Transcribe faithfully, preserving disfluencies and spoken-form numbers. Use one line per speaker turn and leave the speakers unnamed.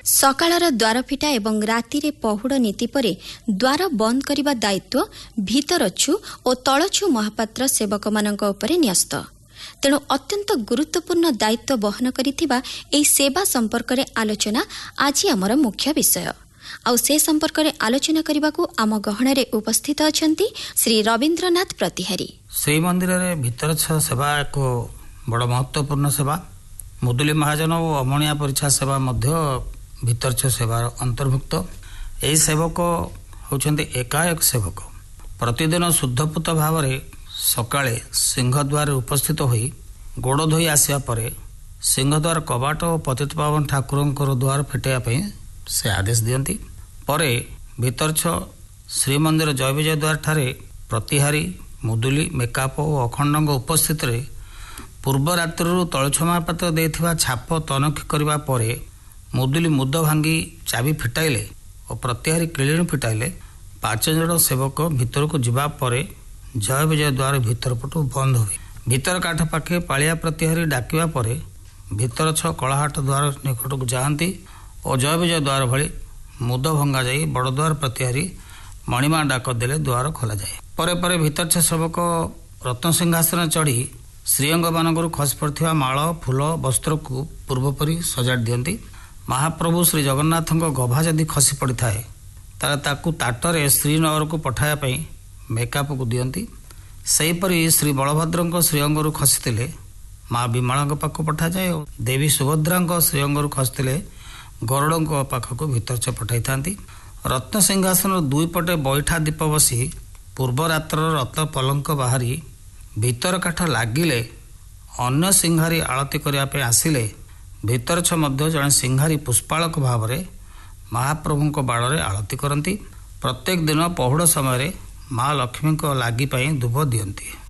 ସକାଳର ଦ୍ୱାର ଫିଟା ଏବଂ ରାତିରେ ପହୁଡ଼ ନୀତି ପରେ ଦ୍ୱାର ବନ୍ଦ କରିବା ଦାୟିତ୍ୱ ଭିତରଛୁ ଓ ତଳଛୁ ମହାପାତ୍ର ସେବକମାନଙ୍କ ଉପରେ ନ୍ୟସ୍ତ। ତେଣୁ ଅତ୍ୟନ୍ତ ଗୁରୁତ୍ୱପୂର୍ଣ୍ଣ ଦାୟିତ୍ୱ ବହନ କରିଥିବା ଏହି ସେବା ସମ୍ପର୍କରେ ଆଲୋଚନା ଆଜି ଆମର ମୁଖ୍ୟ ବିଷୟ। ଆଉ ସେ ସମ୍ପର୍କରେ ଆଲୋଚନା କରିବାକୁ ଆମ ଗହଣରେ ଉପସ୍ଥିତ ଅଛନ୍ତି ଶ୍ରୀ ରବୀନ୍ଦ୍ରନାଥ ପ୍ରତିହାରୀ।
ଶ୍ରୀମନ୍ଦିରରେ ଭିତରଛ ସେବା ଏକ ବଡ଼ ମହତ୍ୱପୂର୍ଣ୍ଣ ସେବା। ମୁଦୁଲି ମହାଜନ ଓ ଅମଣିଆ ପରିଚ୍ଛା ସେବା ମଧ୍ୟ ଭିତରଛ ସେବାର ଅନ୍ତର୍ଭୁକ୍ତ। ଏହି ସେବକ ହେଉଛନ୍ତି ଏକାଏକ ସେବକ। ପ୍ରତିଦିନ ଶୁଦ୍ଧପୂତ ଭାବରେ ସକାଳେ ସିଂହଦ୍ୱାରରେ ଉପସ୍ଥିତ ହୋଇ ଗୋଡ଼ ଧୋଇ ଆସିବା ପରେ ସିଂହଦ୍ୱାର କବାଟ ଓ ପତିତପାବନ ଠାକୁରଙ୍କର ଦ୍ୱାର ଫିଟାଇବା ପାଇଁ ସେ ଆଦେଶ ଦିଅନ୍ତି। ପରେ ଭିତରଛ ଶ୍ରୀମନ୍ଦିର ଜୟବିଜୟ ଦ୍ୱାରଠାରେ ପ୍ରତିହାରୀ, ମୁଦୁଲି, ମେକାପ ଓ ଅଖଣ୍ଡଙ୍କ ଉପସ୍ଥିତିରେ ପୂର୍ବ ରାତ୍ରିରୁ ତଳଛୁ ମହାପାତ୍ର ଦେଇଥିବା ଛାପ ତନଖି କରିବା ପରେ ମୁଦୁଲି ମୁଦ ଭାଙ୍ଗି ଚାବି ଫିଟାଇଲେ ଓ ପ୍ରତିହାରୀ କିଳିଣୀ ଫିଟାଇଲେ ପାଞ୍ଚ ଜଣ ସେବକ ଭିତରକୁ ଯିବା ପରେ ଜୟ ବିଜୟ ଦ୍ୱାର ଭିତର ପଟୁ ବନ୍ଦ ହୁଏ। ଭିତର କାଠ ପାଖେ ପାଳିଆ ପ୍ରତିହାରୀ ଡାକିବା ପରେ ଭିତରଛ କଳାହାଟ ଦ୍ୱାର ନିକଟକୁ ଯାଆନ୍ତି ଓ ଜୟ ବିଜୟ ଦ୍ୱାର ଭଳି ମୁଦ ଭଙ୍ଗା ଯାଇ ବଡ଼ଦ୍ୱାର ପ୍ରତିହାରୀ ମଣିମା ଡାକ ଦେଲେ ଦ୍ୱାର ଖୋଲାଯାଏ। ପରେ ପରେ ଭିତରଛ ସେବକ ରତ୍ନସିଂହାସନ ଚଢ଼ି ଶ୍ରୀଅଙ୍ଗମାନଙ୍କରୁ ଖସି ପଡ଼ିଥିବା ମାଳ, ଫୁଲ, ବସ୍ତ୍ରକୁ ପୂର୍ବପରି ସଜାଡ଼ି ଦିଅନ୍ତି। ମହାପ୍ରଭୁ ଶ୍ରୀ ଜଗନ୍ନାଥଙ୍କ ଗଭା ଯଦି ଖସି ପଡ଼ିଥାଏ ତାହେଲେ ତାକୁ ତାଟରେ ଶ୍ରୀନଗରକୁ ପଠାଇବା ପାଇଁ ମେକାପକୁ ଦିଅନ୍ତି। ସେହିପରି ଶ୍ରୀ ବଳଭଦ୍ରଙ୍କ ଶ୍ରୀଅଙ୍ଗରୁ ଖସିଥିଲେ ମା ବିମଳାଙ୍କ ପାଖକୁ ପଠାଯାଏ ଓ ଦେବୀ ସୁଭଦ୍ରାଙ୍କ ଶ୍ରୀଅଙ୍ଗରୁ ଖସିଥିଲେ ଗରୁଡ଼ଙ୍କ ପାଖକୁ ଭିତରଛ ପଠାଇଥାନ୍ତି। ରତ୍ନସିଂହାସନର ଦୁଇ ପଟେ ବୈଠା ଦୀପ ବସି ପୂର୍ବ ରାତ୍ରର ରତ୍ନ ପଲଙ୍କ ବାହାରି ଭିତର କାଠ ଲାଗିଲେ ଅନ୍ୟ ସିଂହାରୀ ଆଳତୀ କରିବା ପାଇଁ ଆସିଲେ ଭିତରଛ ମଧ୍ୟ ଜଣେ ସିଂହାରୀ ପୁଷ୍ପାଳକ ଭାବରେ ମହାପ୍ରଭୁଙ୍କ ବାଡ଼ରେ ଆଳତୀ କରନ୍ତି। ପ୍ରତ୍ୟେକ ଦିନ ପହୁଡ଼ ସମୟରେ ମା ଲକ୍ଷ୍ମୀଙ୍କ ଲାଗି ପାଇଁ ଦୁବ ଦିଅନ୍ତି।